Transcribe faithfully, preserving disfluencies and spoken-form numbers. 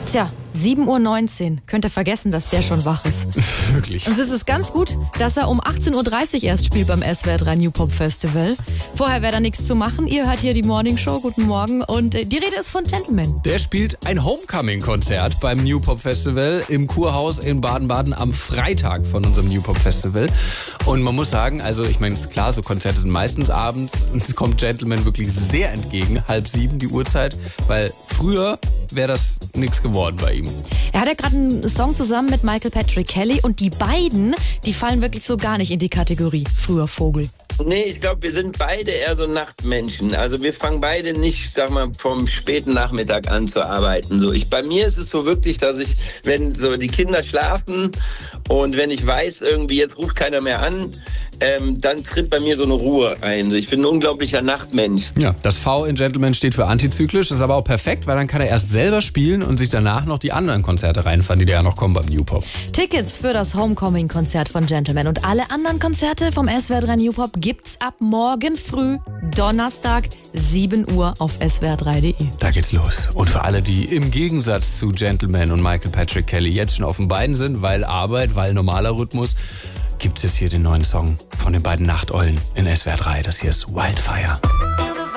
Tja, sieben Uhr neunzehn. Könnt ihr vergessen, dass der schon wach ist. Wirklich. Und es ist ganz gut, dass er um achtzehn Uhr dreißig erst spielt beim S W R drei New Pop Festival. Vorher wäre da nichts zu machen. Ihr hört hier die Morning Show. Guten Morgen. Und äh, die Rede ist von Gentleman. Der spielt ein Homecoming-Konzert beim New Pop Festival im Kurhaus in Baden-Baden am Freitag von unserem New Pop Festival. Und man muss sagen, also ich meine, ist klar, so Konzerte sind meistens abends und es kommt Gentleman wirklich sehr entgegen. Halb sieben die Uhrzeit, weil früher wäre das nichts geworden bei ihm. Er hat ja gerade einen Song zusammen mit Michael Patrick Kelly und die beiden, die fallen wirklich so gar nicht in die Kategorie früher Vogel. Nee, ich glaube, wir sind beide eher so Nachtmenschen. Also wir fangen beide nicht, sag mal, vom späten Nachmittag an zu arbeiten. So, ich, bei mir ist es so wirklich, dass ich, wenn so die Kinder schlafen und wenn ich weiß, irgendwie jetzt ruft keiner mehr an, ähm, dann tritt bei mir so eine Ruhe ein. Ich bin ein unglaublicher Nachtmensch. Ja, das V in Gentleman steht für antizyklisch, ist aber auch perfekt, weil dann kann er erst selber spielen und sich danach noch die anderen Konzerte reinfahren, die da ja noch kommen beim New Pop. Tickets für das Homecoming-Konzert von Gentleman und alle anderen Konzerte vom S W R drei New Pop gibt's ab morgen früh, Donnerstag, sieben Uhr auf S W R drei punkt de. Da geht's los. Und für alle, die im Gegensatz zu Gentleman und Michael Patrick Kelly jetzt schon auf den Beinen sind, weil Arbeit, weil normaler Rhythmus, gibt es hier den neuen Song von den beiden Nachteulen in S W R drei. Das hier ist Wildfire.